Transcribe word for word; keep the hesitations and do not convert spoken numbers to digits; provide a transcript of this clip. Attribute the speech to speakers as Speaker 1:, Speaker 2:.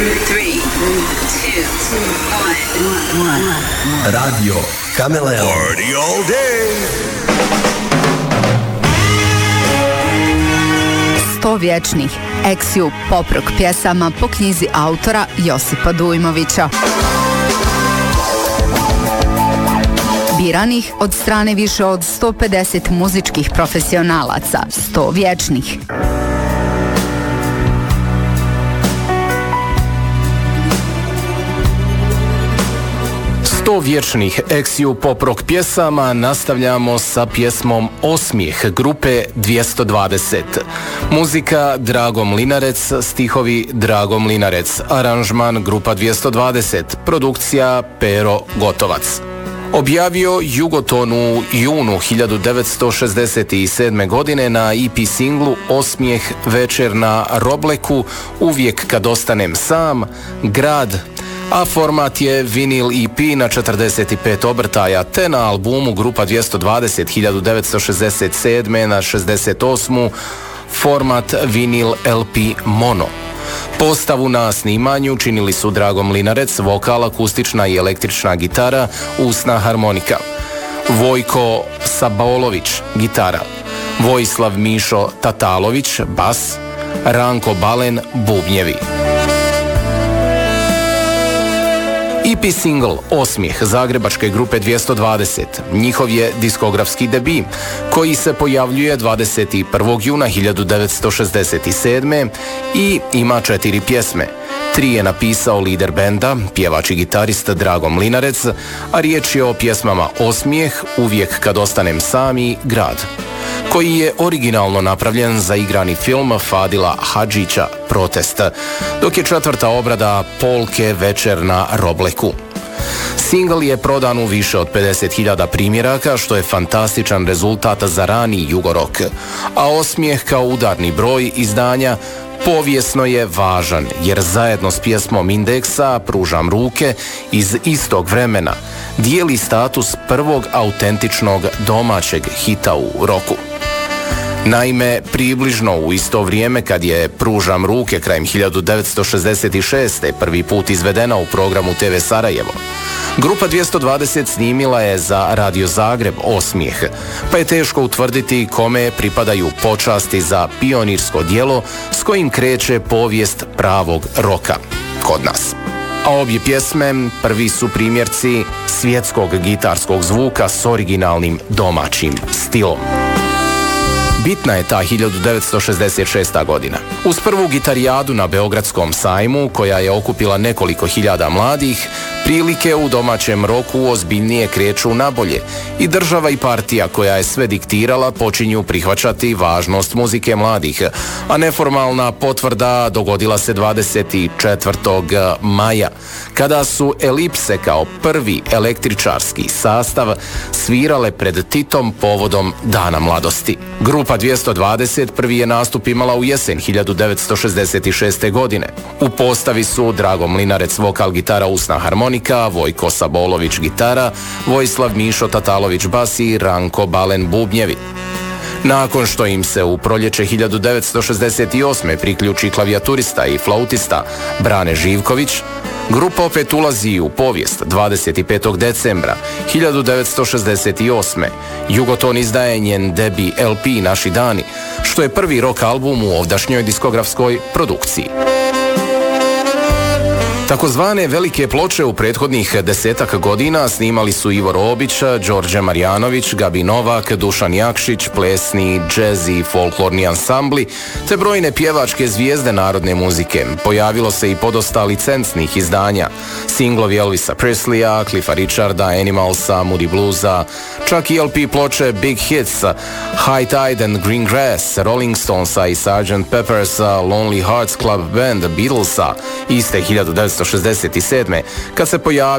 Speaker 1: three, two, one.
Speaker 2: Radio Kameleon. Party all day.
Speaker 3: Sto vječnih ex-ju pop-rock pjesama po knjizi autora Josipa Dujmovića. Biranih od strane više od sto pedeset muzičkih profesionalaca, sto vječnih.
Speaker 4: sto vječnih ex-ju pop-rock pjesama nastavljamo sa pjesmom Osmijeh grupe dvjesto dvadeset. Muzika Drago Mlinarec, stihovi Drago Mlinarec, aranžman grupa dvjesto dvadeset, produkcija Pero Gotovac. Objavio Jugoton u junu hiljadu devetsto šezdeset sedme. godine na E P singlu Osmijeh, Večer na Robleku, Uvijek kad ostanem sam, Grad, a format je vinil E P na četrdeset pet obrtaja, te na albumu grupa dvjesto dvadeset hiljadu devetsto šezdeset sedme. na šezdeset osmu. format vinil L P mono. Postavu na snimanju činili su Drago Mlinarec, vokal, akustična i električna gitara, usna harmonika. Vojko Sabolović, gitara. Vojislav Mišo Tatalović, bas. Ranko Balen, bubnjevi. E P single Osmijeh zagrebačke grupe dvjesto dvadeset, njihov je diskografski debi, koji se pojavljuje dvadeset prvog juna hiljadu devetsto šezdeset sedme. i ima četiri pjesme. Tri je napisao lider benda, pjevač i gitarist Drago Mlinarec, a riječ je o pjesmama Osmijeh, Uvijek kad ostanem sam i Grad, koji je originalno napravljen za igrani film Fadila Hadžića Protest, dok je četvrta obrada polke Večer na Robleku. Singl je prodan u više od pedeset hiljada primjeraka, što je fantastičan rezultat za rani jugorok, a Osmijeh kao udarni broj izdanja povijesno je važan, jer zajedno s pjesmom Indeksa Pružam ruke iz istog vremena dijeli status prvog autentičnog domaćeg hita u roku. Naime, približno u isto vrijeme kad je Pružam ruke krajem hiljadu devetsto šezdeset šeste. prvi put izvedena u programu T V Sarajevo, grupa dvjesto dvadeset snimila je za Radio Zagreb Osmijeh, pa je teško utvrditi kome pripadaju počasti za pionirsko djelo s kojim kreće povijest pravog roka kod nas. A obje pjesme prvi su primjerci svjetskog gitarskog zvuka s originalnim domaćim stilom. Bitna je ta hiljadu devetsto šezdeset šesta. godina. Uz prvu gitarijadu na Beogradskom sajmu, koja je okupila nekoliko hiljada mladih, prilike u domaćem roku ozbiljnije kreću nabolje i država i partija koja je sve diktirala počinju prihvaćati važnost muzike mladih, a neformalna potvrda dogodila se dvadeset četvrtog maja, kada su Elipse kao prvi električarski sastav svirale pred Titom povodom Dana mladosti. Grupa dvjesto dvadeset prvi je nastup imala u jesen hiljadu devetsto šezdeset šeste. godine. U postavi su Drago Mlinarec, vokal, gitara, usna harmonika, Vojko Sabolović, gitara, Vojislav Mišo Tatalović, bas i Ranko Balen, bubnjevi. Nakon što im se u proljeće hiljadu devetsto šezdeset osme. priključi klavijaturista i flautista Brane Živković, grupa opet ulazi u povijest dvadeset petog decembra hiljadu devetsto šezdeset osme. Jugoton izdaje njen debi L P Naši dani, što je prvi rock album u ovdašnjoj diskografskoj produkciji. Takozvane velike ploče u prethodnih desetak godina snimali su Ivo Robić, Đorđe Marjanović, Gabi Novak, Dušan Jakšić, plesni, džez i folklorni ansambli, te brojne pjevačke zvijezde narodne muzike. Pojavilo se i podosta licencnih izdanja, singlovi Elvisa Presleya, Cliffa Richarda, Animalsa, Moody Bluesa, čak i L P ploče Big Hits, High Tide and Green Grass, Rolling Stonesa i sergeant Peppersa, Lonely Hearts Club Band, Beatlesa, iste hiljadu devetsto šezdeset sedme. kad se pojavio